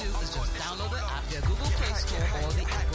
do is just download the app, the Google Play Store or the Apple